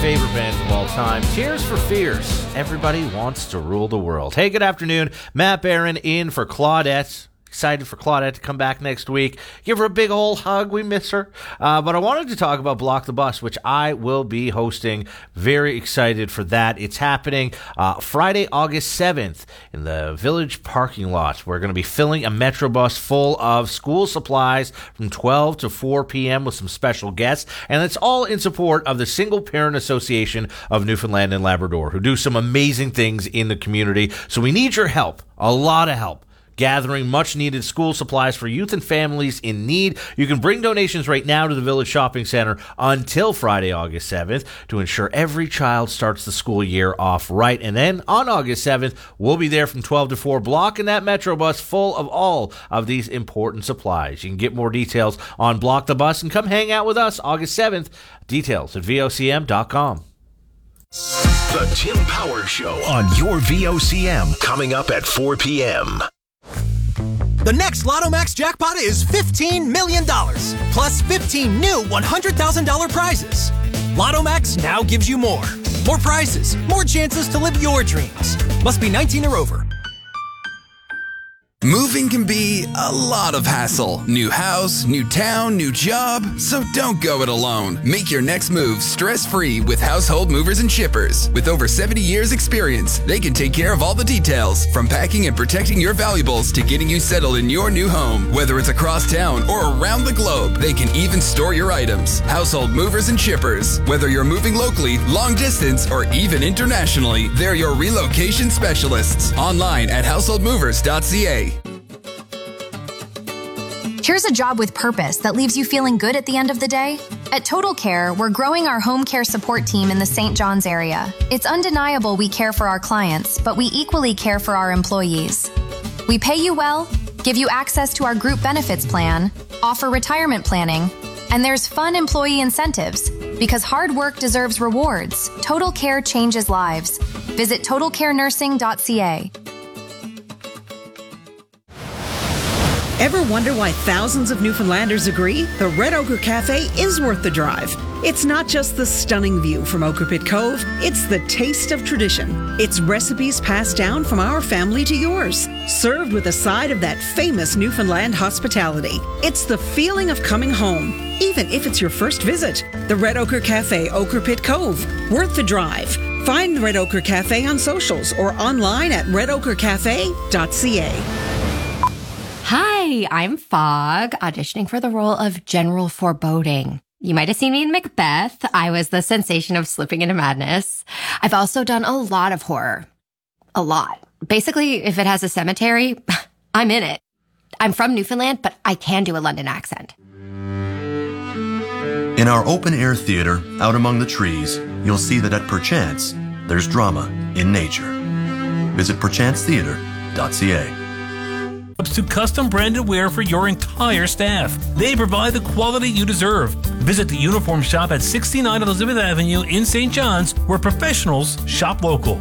favorite bands of all time, Tears for Fears. Everybody wants to rule the world. Hey, good afternoon. Matt Barron in for Claudette. Excited for Claudette to come back next week. Give her a big old hug. We miss her. But I wanted to talk about Block the Bus, which I will be hosting. Very excited for that. It's happening Friday, August 7th in the Village parking lot. We're going to be filling a Metro bus full of school supplies from 12 to 4 p.m. with some special guests. And it's all in support of the Single Parent Association of Newfoundland and Labrador, who do some amazing things in the community. So we need your help, a lot of help, gathering much-needed school supplies for youth and families in need. You can bring donations right now to the Village Shopping Center until Friday, August 7th to ensure every child starts the school year off right. And then on August 7th, we'll be there from 12 to 4, blocking that Metro bus full of all of these important supplies. You can get more details on Block the Bus and come hang out with us August 7th. Details at vocm.com. The Tim Power Show on your VOCM, coming up at 4 p.m. The next Lotto Max jackpot is $15 million, plus 15 new $100,000 prizes. Lotto Max now gives you more. More prizes, more chances to live your dreams. Must be 19 or over. Moving can be a lot of hassle. New house, new town, new job. So don't go it alone. Make your next move stress-free with Household Movers and Shippers. With over 70 years experience, they can take care of all the details, from packing and protecting your valuables to getting you settled in your new home. Whether it's across town or around the globe, they can even store your items. Household Movers and Shippers. Whether you're moving locally, long distance, or even internationally, they're your relocation specialists. Online at householdmovers.ca. Here's a job with purpose that leaves you feeling good at the end of the day. At Total Care, we're growing our home care support team in the St. John's area. It's undeniable we care for our clients, but we equally care for our employees. We pay you well, give you access to our group benefits plan, offer retirement planning, and there's fun employee incentives. Because hard work deserves rewards, Total Care changes lives. Visit totalcarenursing.ca. Ever wonder why thousands of Newfoundlanders agree the Red Ochre Cafe is worth the drive? It's not just the stunning view from Ochre Pit Cove, it's the taste of tradition. It's recipes passed down from our family to yours, served with a side of that famous Newfoundland hospitality. It's the feeling of coming home, even if it's your first visit. The Red Ochre Cafe, Ochre Pit Cove, worth the drive. Find the Red Ochre Cafe on socials or online at redochrecafe.ca. Hi, I'm Fog, auditioning for the role of General Foreboding. You might have seen me in Macbeth. I was the sensation of slipping into madness. I've also done a lot of horror. A lot. Basically, if it has a cemetery, I'm in it. I'm from Newfoundland, but I can do a London accent. In our open-air theater, out among the trees, you'll see that at Perchance, there's drama in nature. Visit perchancetheater.ca. To custom branded wear for your entire staff. They provide the quality you deserve. Visit the uniform shop at 69 Elizabeth Avenue in St. John's, where professionals shop local.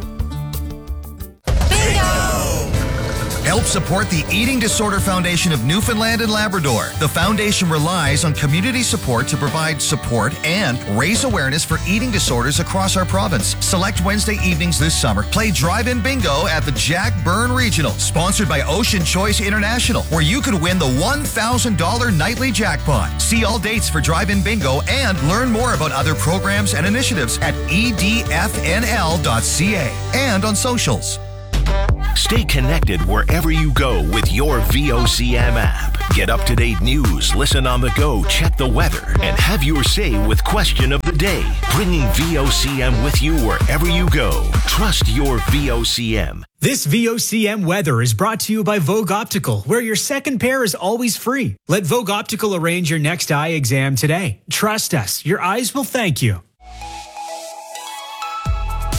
Help support the Eating Disorder Foundation of Newfoundland and Labrador. The foundation relies on community support to provide support and raise awareness for eating disorders across our province. Select Wednesday evenings this summer. Play drive-in bingo at the Jack Byrne Regional, sponsored by Ocean Choice International, where you could win the $1,000 nightly jackpot. See all dates for drive-in bingo and learn more about other programs and initiatives at edfnl.ca and on socials. Stay connected wherever you go with your VOCM app. Get up-to-date news, listen on the go, check the weather, and have your say with Question of the Day. Bringing VOCM with you wherever you go. Trust your VOCM. This VOCM weather is brought to you by Vogue Optical, where your second pair is always free. Let Vogue Optical arrange your next eye exam today. Trust us, your eyes will thank you.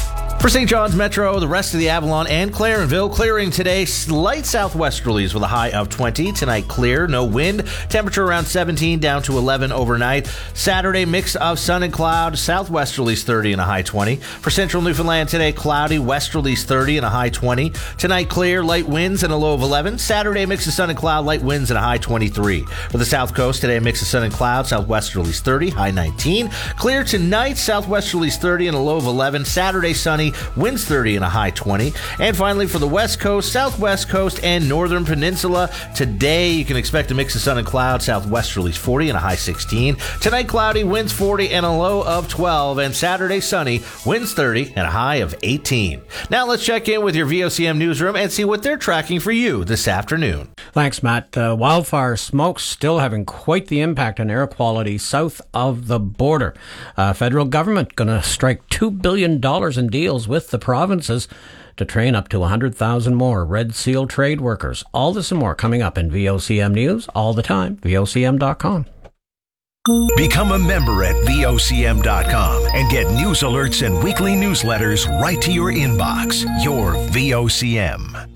For St. John's Metro, the rest of the Avalon and Clarenville, clearing today, light southwesterlies with a high of 20. Tonight, clear, no wind. Temperature around 17, down to 11 overnight. Saturday, mix of sun and cloud. Southwesterlies 30 and a high 20. For central Newfoundland today, cloudy, westerlies 30 and a high 20. Tonight, clear, light winds and a low of 11. Saturday, mix of sun and cloud, light winds and a high 23. For the south coast today, mix of sun and cloud. Southwesterlies 30, high 19. Clear tonight, southwesterlies 30 and a low of 11. Saturday, sunny, winds 30 and a high 20. And finally, for the west coast, southwest coast, and northern peninsula, today you can expect a mix of sun and cloud, southwesterlies 40 and a high 16. Tonight, cloudy, winds 40 and a low of 12. And Saturday, sunny, winds 30 and a high of 18. Now let's check in with your VOCM newsroom and see what they're tracking for you this afternoon. Thanks, Matt. Wildfire smoke still having quite the impact on air quality south of the border. Federal government going to strike $2 billion in deals with the provinces to train up to 100,000 more Red Seal trade workers. All this and more coming up in VOCM News all the time. VOCM.com. Become a member at VOCM.com and get news alerts and weekly newsletters right to your inbox. Your VOCM.